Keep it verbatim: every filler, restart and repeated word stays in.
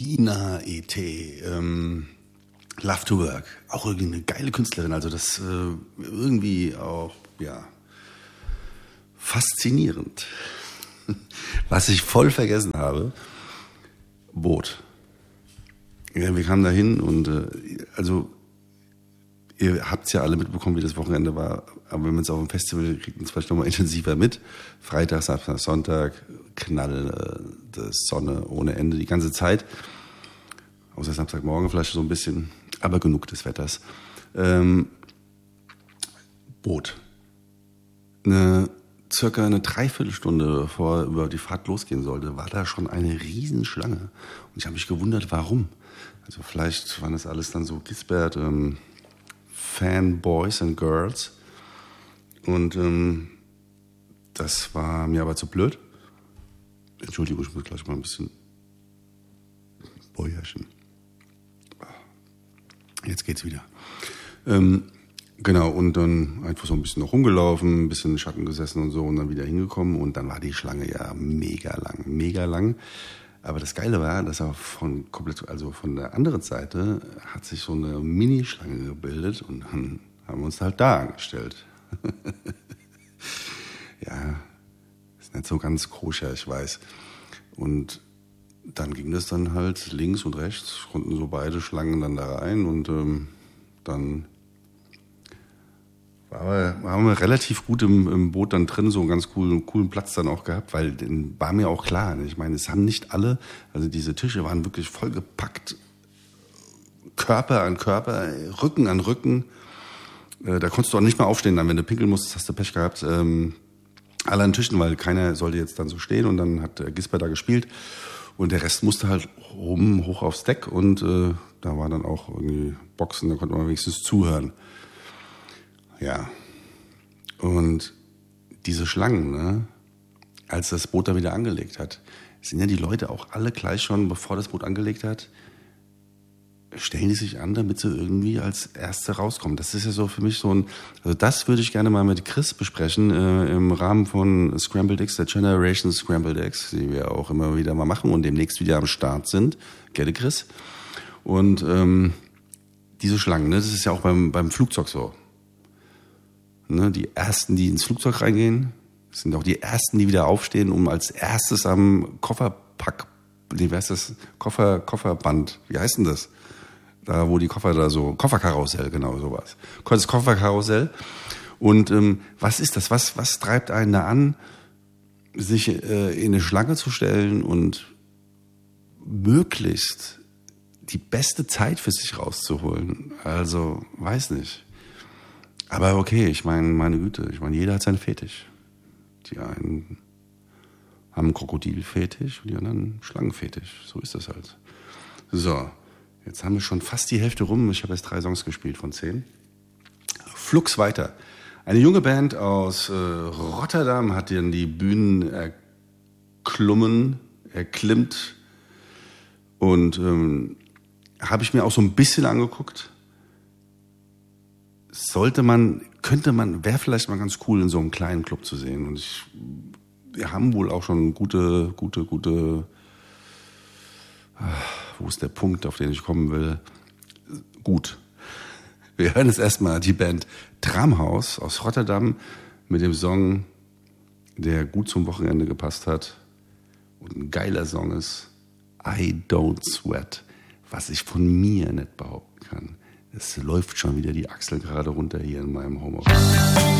Ina E T, ähm, Love to Work, auch irgendwie eine geile Künstlerin, also das äh, irgendwie auch, ja, faszinierend. Was ich voll vergessen habe, Boot. Ja, wir kamen da hin und äh, also ihr habt es ja alle mitbekommen, wie das Wochenende war, aber wenn man es auf dem Festival kriegt, man es vielleicht nochmal intensiver mit. Freitag, Samstag, Sonntag, Knall, äh, Sonne ohne Ende die ganze Zeit. Außer Samstagmorgen vielleicht so ein bisschen, aber genug des Wetters. Ähm, Boot. Eine, circa eine Dreiviertelstunde, bevor über die Fahrt losgehen sollte, war da schon eine Riesenschlange. Und ich habe mich gewundert, warum. Also vielleicht waren das alles dann so Gisbert, ähm, Fanboys and Girls. Und ähm, das war mir aber zu blöd. Entschuldigung, ich muss gleich mal ein bisschen Bäuerchen. Jetzt geht's wieder. Ähm, genau, und dann einfach so ein bisschen noch rumgelaufen, ein bisschen im Schatten gesessen und so und dann wieder hingekommen. Und dann war die Schlange ja mega lang, mega lang. Aber das Geile war, dass er von komplett, also von der anderen Seite hat sich so eine Mini-Schlange gebildet und dann haben wir uns halt da angestellt. Ja, ist nicht so ganz koscher, ich weiß. Und dann ging das dann halt links und rechts, konnten so beide Schlangen dann da rein und ähm, dann war, waren wir relativ gut im, im Boot dann drin, so einen ganz coolen, coolen Platz dann auch gehabt, weil den war mir auch klar. Ich meine, es haben nicht alle, also diese Tische waren wirklich vollgepackt, Körper an Körper, Rücken an Rücken. Äh, da konntest du auch nicht mehr aufstehen, dann, wenn du pinkeln musstest, hast du Pech gehabt. Ähm, alle an Tischen, weil keiner sollte jetzt dann so stehen und dann hat äh, Gisbert da gespielt und der Rest musste halt oben hoch aufs Deck und äh, da war dann auch irgendwie Boxen, da konnte man wenigstens zuhören. Ja, und diese Schlangen, ne, als das Boot da wieder angelegt hat, sind ja die Leute auch alle gleich schon, bevor das Boot angelegt hat, stellen die sich an, damit sie irgendwie als Erste rauskommen. Das ist ja so für mich so ein, also das würde ich gerne mal mit Chris besprechen, äh, im Rahmen von Scrambled Eggs, der Generation Scrambled Eggs, die wir auch immer wieder mal machen und demnächst wieder am Start sind. Gelle Chris. Und ähm, diese Schlangen, ne, das ist ja auch beim, beim Flugzeug so. Ne, die Ersten, die ins Flugzeug reingehen, sind auch die Ersten, die wieder aufstehen, um als erstes am Kofferpack, wie heißt das? Koffer, Kofferband, wie heißt denn das? Da, wo die Koffer da so, Kofferkarussell, genau, sowas. Das Kofferkarussell. Und ähm, was ist das? Was, was treibt einen da an, sich äh, in eine Schlange zu stellen und möglichst die beste Zeit für sich rauszuholen? Also, weiß nicht. Aber okay, ich meine, meine Güte, ich meine, jeder hat seinen Fetisch. Die einen haben einen Krokodilfetisch und die anderen Schlangenfetisch. So ist das halt. So, jetzt haben wir schon fast die Hälfte rum. Ich habe jetzt drei Songs gespielt von zehn. Flux weiter. Eine junge Band aus äh, Rotterdam hat dann die Bühnen erklommen, erklimmt und ähm, habe ich mir auch so ein bisschen angeguckt. Sollte man, könnte man, wäre vielleicht mal ganz cool, in so einem kleinen Club zu sehen. Und ich, wir haben wohl auch schon gute, gute, gute, wo ist der Punkt, auf den ich kommen will? Gut. Wir hören jetzt erstmal die Band Tramhaus aus Rotterdam mit dem Song, der gut zum Wochenende gepasst hat und ein geiler Song ist, I Don't Sweat, was ich von mir nicht behaupten kann. Es läuft schon wieder die Achsel gerade runter hier in meinem Homeoffice.